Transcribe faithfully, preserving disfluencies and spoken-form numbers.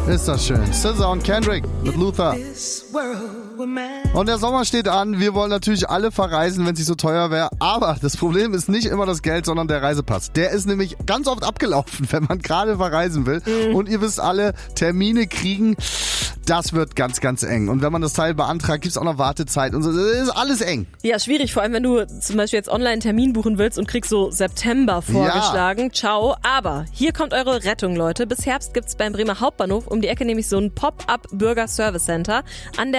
Ist das schön. S Z A und Kendrick mit Luther. Und der Sommer steht an. Wir wollen natürlich alle verreisen, wenn es nicht so teuer wäre. Aber das Problem ist nicht immer das Geld, sondern der Reisepass. Der ist nämlich ganz oft abgelaufen, wenn man gerade verreisen will. Mhm. Und ihr wisst alle, Termine kriegen, das wird ganz, ganz eng. Und wenn man das Teil beantragt, gibt es auch noch Wartezeit und so. Das ist alles eng. Ja, schwierig. Vor allem, wenn du zum Beispiel jetzt online einen Termin buchen willst und kriegst so September vorgeschlagen. Ja. Ciao. Aber hier kommt eure Rettung, Leute. Bis Herbst gibt's beim Bremer Hauptbahnhof um die Ecke nämlich so ein Pop-up Bürger Service Center an der